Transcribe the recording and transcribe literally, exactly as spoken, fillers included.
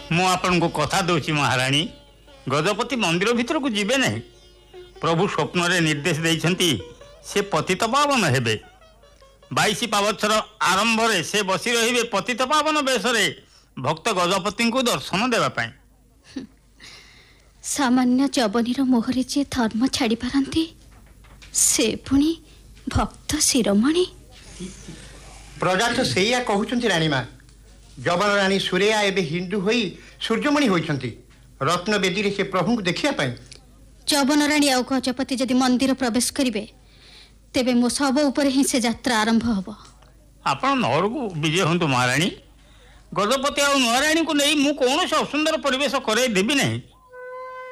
मु आपन को कथा दूची महाराणी गजपति मंदिर भीतर को जीवे नहीं। प्रभु स्वप्न रे निर्देश देइछंती से पतित पावन हेबे। बाईस पावछर आरंभ रे से बसी रहिबे पतित पावन बेसरे भक्त गजपति को दर्शन देवा पाए। सामान्य जवनीर मोहरे जे धर्म छाड़ी पारंती से पुणी भक्त शिरोमणि। प्रजा तो सेया कहउछंती रानी मां। जवन रानी सूर्या एबे हिंदू होई सूर्यमणि होइछंती रत्न बेदी रे से प्रभु को देखिया पाए। जवन रानी आ गजपति जदि मंदिर प्रवेश करिवे तेबे मो सब ऊपर ही से यात्रा आरंभ हबो। आपण नौर को विजय हंतु महाराणी। गजपति आ नुआराणी को नहीं मु कौन से असुंदर परिवेश करे देबी नहीं।